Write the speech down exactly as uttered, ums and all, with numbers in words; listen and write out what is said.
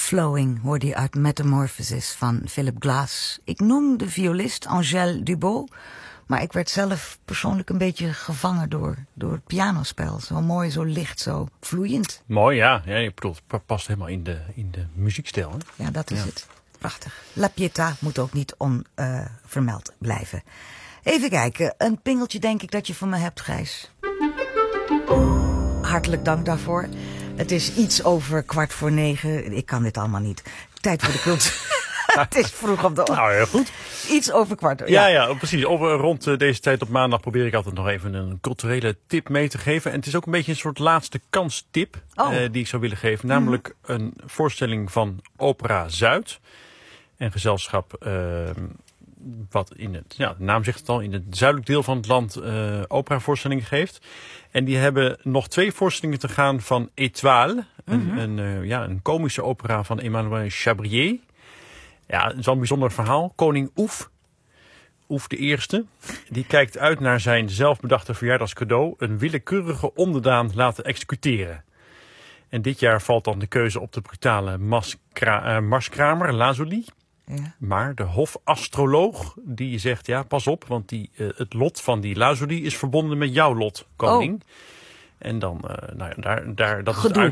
Flowing hoorde je uit Metamorphosis van Philip Glass. Ik noem de violist Angèle Dubot, maar ik werd zelf persoonlijk een beetje gevangen door, door het pianospel. Zo mooi, zo licht, zo vloeiend. Mooi, ja. ja je bedoelt, het past helemaal in de, in de muziekstijl. Hè? Ja, dat is ja. het. Prachtig. La Pietà moet ook niet onvermeld uh, blijven. Even kijken, een pingeltje denk ik dat je van me hebt, Gijs. Hartelijk dank daarvoor. Het is iets over kwart voor negen. Ik kan dit allemaal niet. Tijd voor de cultuur. Het is vroeg op de ochtend. Nou, heel goed. Iets over kwart. Ja, ja, ja precies. Over, rond deze tijd op maandag probeer ik altijd nog even een culturele tip mee te geven. En het is ook een beetje een soort laatste kans tip oh. uh, die ik zou willen geven. Namelijk mm-hmm. een voorstelling van Opera Zuid. En gezelschap uh, wat in het, ja, de naam zegt het al, in het zuidelijk deel van het land uh, operavoorstellingen geeft. En die hebben nog twee voorstellingen te gaan van Étoile. Mm-hmm. Een, een, uh, ja, een komische opera van Emmanuel Chabrier. Ja, het is wel een bijzonder verhaal. Koning Oef, Oef de Eerste, die kijkt uit naar zijn zelfbedachte verjaardagscadeau, een willekeurige onderdaan laten executeren. En dit jaar valt dan de keuze op de brutale maskra- uh, marskramer Lazuli. Ja. Maar de hofastroloog die zegt, ja, pas op, want die, uh, het lot van die Lazuli is verbonden met jouw lot, koning. Oh. En dan, uh, nou ja, daar, daar, dat is het uit.